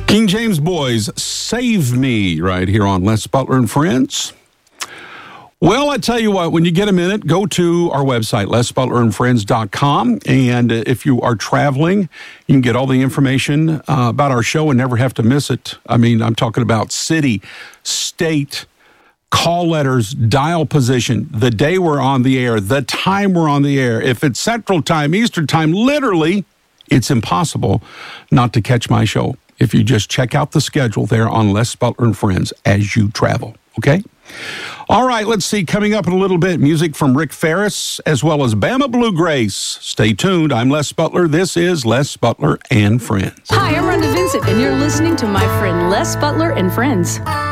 King James Boys, Save Me, right here on Les Butler and Friends. Well, I tell you what, when you get a minute, go to our website, lesbutlerandfriends.com, and if you are traveling, you can get all the information about our show and never have to miss it. I mean, I'm talking about city, state, call letters, dial position, the day we're on the air, the time we're on the air. If it's Central Time, Eastern Time, literally, it's impossible not to catch my show if you just check out the schedule there on Les Butler and Friends as you travel, okay? All right, let's see. Coming up in a little bit, music from Rick Ferris as well as Bama Bluegrass. Stay tuned. I'm Les Butler. This is Les Butler and Friends. Hi, I'm Rhonda Vincent, and you're listening to my friend Les Butler and Friends.